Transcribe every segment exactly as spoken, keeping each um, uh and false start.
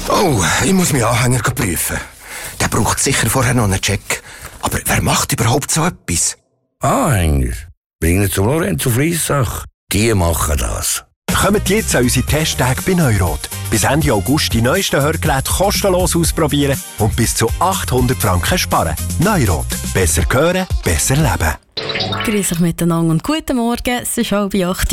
Oh, ich muss meinen Anhänger prüfen. Der braucht sicher vorher noch einen Check. Aber wer macht überhaupt so etwas? Anhänger? Bringen zum Lorenzo Friessach. Die machen das. Kommt jetzt an unsere Testtage bei Neurot. Bis Ende August die neuesten Hörgeräte kostenlos ausprobieren und bis zu achthundert Franken sparen. Neurot. Besser hören, besser leben. Grüß euch miteinander und guten Morgen. Es ist halb acht.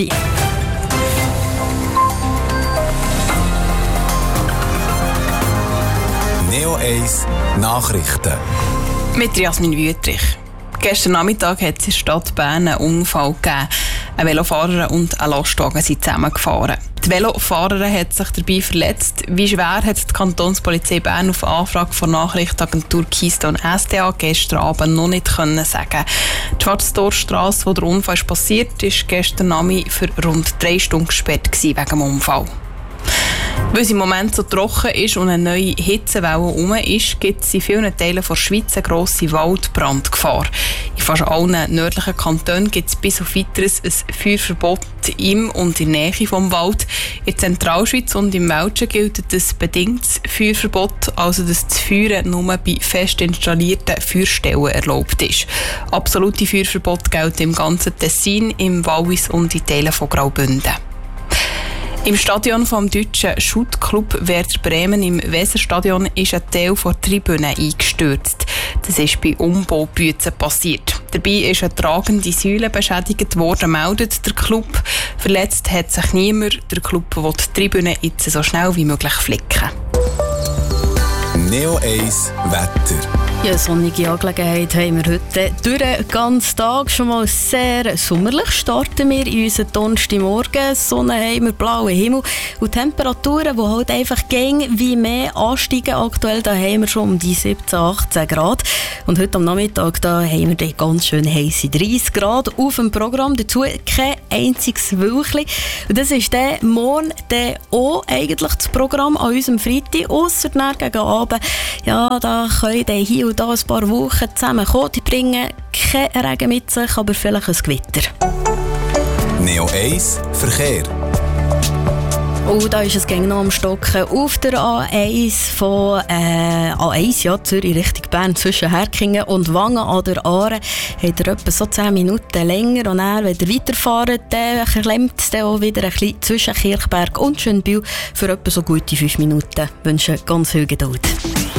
Neo eins Nachrichten. Mit Jasmin Wüttrich. Gestern Nachmittag hat es in der Stadt Bern einen Unfall gegeben. Ein Velofahrer und ein Lastwagen sind zusammengefahren. Die Velofahrerin hat sich dabei verletzt. Wie schwer, hat die Kantonspolizei Bern auf Anfrage von Nachrichtenagentur Keystone S D A gestern Abend noch nicht können sagen. Die Schwarztorstrasse, wo der Unfall passiert ist, gestern Nachmittag für rund drei Stunden gesperrt wegen dem Unfall. Weil es im Moment so trocken ist und eine neue Hitzewelle herum ist, gibt es in vielen Teilen der Schweiz eine grosse Waldbrandgefahr. In fast allen nördlichen Kantonen gibt es bis auf weiteres ein Feuerverbot im und in der Nähe des Wald. In der Zentralschweiz und im Welschen gilt ein bedingtes Feuerverbot, also dass das Feuern nur bei fest installierten Feuerstellen erlaubt ist. Absolute Feuerverbot gelten im ganzen Tessin, im Wallis und in Teilen von Graubünden. Im Stadion vom deutschen Schuttclub Werder Bremen im Weserstadion ist ein Teil der Tribüne eingestürzt. Das ist bei Umbaubüzen passiert. Dabei ist eine tragende Säule beschädigt worden, meldet der Club. Verletzt hat sich niemand. Der Club will die Tribüne jetzt so schnell wie möglich flicken. Neo eins Wetter. Ja, sonnige Angelegenheit haben wir heute durch den ganzen Tag. Schon mal sehr sommerlich starten wir in unseren Donnerstagmorgen. Sonne haben wir, blauen Himmel und Temperaturen, die halt einfach gehen wie mehr ansteigen. Aktuell da haben wir schon um die siebzehn, achtzehn Grad. Und heute am Nachmittag da haben wir die ganz schön heisse dreißig Grad auf dem Programm. Dazu kein einziges Wölkchen. Und das ist dann morgen dann auch eigentlich das Programm an unserem Freitag. Ausser gegen Abend. Ja, da können dann hier und da ein paar Wochen zusammenkommen. Die bringen keinen Regen mit sich, aber vielleicht ein Gewitter. Neo eins Verkehr. Oh, da ist es gegen noch am Stocken auf der A eins von äh, A eins, ja, Zürich Richtung Bern, zwischen Herkingen und Wangen an der Aare. Habt ihr etwa so zehn Minuten länger und dann, wenn ihr weiterfahrt, dann klemmt es dann auch wieder ein bisschen zwischen Kirchberg und Schönbühl für etwa so gute fünf Minuten. Ich wünsche ganz viel Geduld.